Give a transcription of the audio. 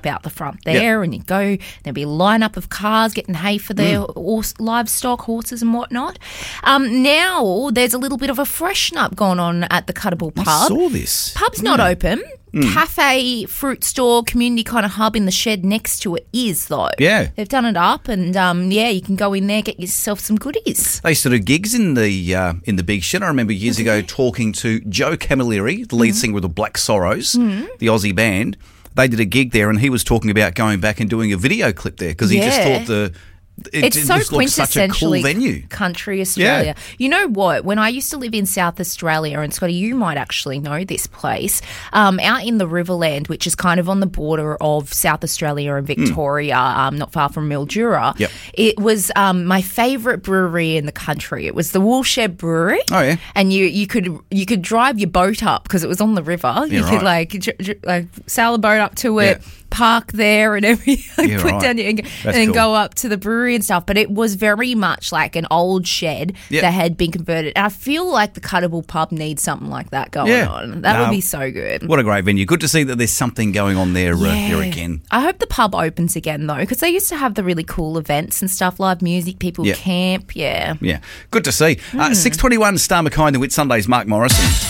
out the front there, and you go, there'll be a lineup of cars getting hay for their livestock, horses and whatnot. Now there's a little bit of a freshen up going on at the Cuttable Pub. I saw this. Pub's not open. Cafe, fruit store, community kind of hub in the shed next to it is, though. Yeah. They've done it up and, you can go in there, get yourself some goodies. They used to do gigs in the big shed. I remember years ago talking to Joe Camilleri, the lead singer of the Black Sorrows, the Aussie band. They did a gig there and he was talking about going back and doing a video clip there because he just thought it's so just looked such a cool quintessentially venue. Country Australia. Yeah. You know what? When I used to live in South Australia, and Scotty, you might actually know this place, out in the Riverland, which is kind of on the border of South Australia and Victoria, not far from Mildura. Yep. It was my favourite brewery in the country. It was the Woolshed Brewery. Oh yeah. And you could drive your boat up because it was on the river. You could like sail a boat up to it. Yeah. Park there and everything, down and then cool. go up to the brewery and stuff. But it was very much like an old shed that had been converted. And I feel like the Cuttable Pub needs something like that going on. That would be so good. What a great venue. Good to see that there's something going on there again. I hope the pub opens again, though, because they used to have the really cool events and stuff, live music, people camp. Yeah. Yeah. Good to see. 6:21 Star McKay, the Whit Sundays, Mark Morrison.